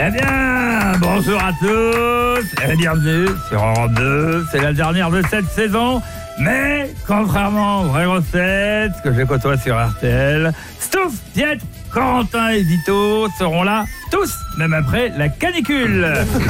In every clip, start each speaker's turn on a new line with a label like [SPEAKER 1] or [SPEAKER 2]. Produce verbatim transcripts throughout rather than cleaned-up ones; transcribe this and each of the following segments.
[SPEAKER 1] Eh bien, bonjour à tous et bienvenue sur Europe deux. C'est la dernière de cette saison, mais contrairement aux vraies recettes que je côtoie sur R T L, Stouff, Pietre, Corentin et Vito seront là tous, même après la canicule.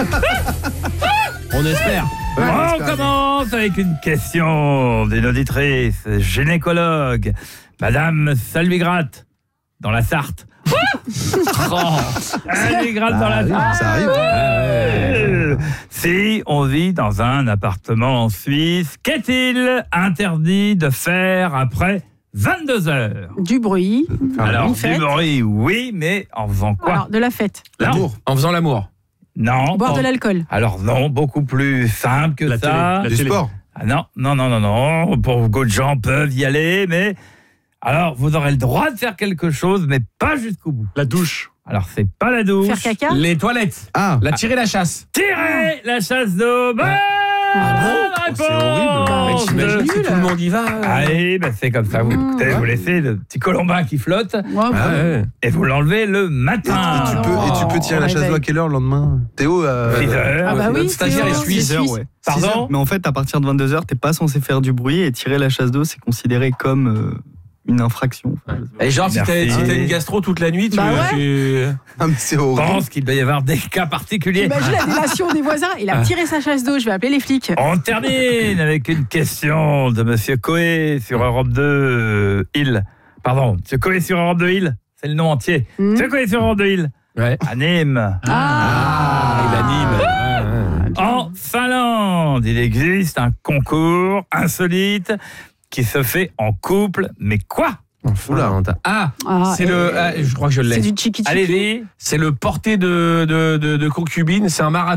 [SPEAKER 2] On espère.
[SPEAKER 1] Ouais, on commence avec une question d'une auditrice gynécologue, Madame Salvigrat, dans la Sarthe. Oh, Salvigrat dans la Sarthe.
[SPEAKER 3] Ça arrive.
[SPEAKER 1] Ah ouais. Si on vit dans un appartement en Suisse, qu'est-il interdit de faire après vingt-deux heures?
[SPEAKER 4] Du bruit.
[SPEAKER 1] Alors,
[SPEAKER 4] une
[SPEAKER 1] du
[SPEAKER 4] fête.
[SPEAKER 1] bruit, oui, mais en faisant quoi?
[SPEAKER 4] Alors, de la fête.
[SPEAKER 3] L'amour.
[SPEAKER 2] En faisant l'amour.
[SPEAKER 1] Non.
[SPEAKER 4] Boire
[SPEAKER 1] pas-
[SPEAKER 4] de l'alcool.
[SPEAKER 1] Alors non, beaucoup plus simple que
[SPEAKER 2] La
[SPEAKER 1] ça.
[SPEAKER 2] télé, la
[SPEAKER 3] Du
[SPEAKER 2] télé.
[SPEAKER 3] sport.
[SPEAKER 1] Ah non, non, non, non, non. Pour beaucoup de gens peuvent y aller, mais alors vous aurez le droit de faire quelque chose, mais pas jusqu'au bout.
[SPEAKER 2] La douche.
[SPEAKER 1] Alors c'est pas la douche.
[SPEAKER 4] Faire caca.
[SPEAKER 2] Les toilettes.
[SPEAKER 3] Ah.
[SPEAKER 2] La tirer la chasse.
[SPEAKER 1] Tirer la chasse d'eau. Bonne
[SPEAKER 4] Ah
[SPEAKER 1] réponse
[SPEAKER 3] c'est horrible.
[SPEAKER 2] Mais t'imagines
[SPEAKER 4] nul.
[SPEAKER 2] si tout le monde y va.
[SPEAKER 1] Allez, ben c'est comme ça. Vous,
[SPEAKER 4] Mmh.
[SPEAKER 1] écoutez, vous laissez le petit colombin qui flotte
[SPEAKER 4] Ouais,
[SPEAKER 2] Ah
[SPEAKER 4] bah,
[SPEAKER 2] ouais.
[SPEAKER 1] et vous l'enlevez le
[SPEAKER 3] Et,
[SPEAKER 1] matin.
[SPEAKER 3] et tu peux, et tu peux tirer
[SPEAKER 4] Oh,
[SPEAKER 3] la chasse d'eau à
[SPEAKER 4] réveil.
[SPEAKER 3] quelle heure le lendemain? Théo, euh,
[SPEAKER 1] six heures.
[SPEAKER 4] Ah bah oui,
[SPEAKER 2] Notre stagiaire
[SPEAKER 4] c'est
[SPEAKER 2] est
[SPEAKER 4] vrai,
[SPEAKER 2] suisse.
[SPEAKER 4] c'est suisse.
[SPEAKER 1] Pardon?
[SPEAKER 5] Mais en fait, à partir de vingt-deux heures, t'es pas censé faire du bruit et tirer la chasse d'eau, c'est considéré comme euh, une infraction. Enfin, je sais pas.
[SPEAKER 2] Et genre, si t'as,
[SPEAKER 1] Merci.
[SPEAKER 2] si t'as une gastro toute la nuit, tu.
[SPEAKER 4] Bah ouais.
[SPEAKER 2] tu-
[SPEAKER 3] ah, mais c'est
[SPEAKER 1] Je
[SPEAKER 3] horrible.
[SPEAKER 1] pense qu'il doit y avoir des cas particuliers.
[SPEAKER 4] Imagine la délation des voisins. Il a tiré sa chasse d'eau. Je vais appeler les flics.
[SPEAKER 1] On termine avec une question de Monsieur Coé sur Europe deux euh, Hill. Pardon, Monsieur Coé sur Europe deux Hill, c'est le nom entier.
[SPEAKER 4] Mmh.
[SPEAKER 1] Monsieur Coé sur Europe deux Hill,
[SPEAKER 2] Ouais.
[SPEAKER 1] à Nîmes.
[SPEAKER 2] Ah, il anime.
[SPEAKER 1] En Finlande, il existe un concours insolite qui se fait en couple, mais quoi?
[SPEAKER 2] Oula. Ah,
[SPEAKER 4] Ah,
[SPEAKER 2] c'est
[SPEAKER 4] et-
[SPEAKER 2] le. ah, je crois que je l'ai.
[SPEAKER 4] C'est du chiki chiki.
[SPEAKER 1] Allez-y.
[SPEAKER 2] C'est le porté de, de, de, de concubine. C'est un marathon.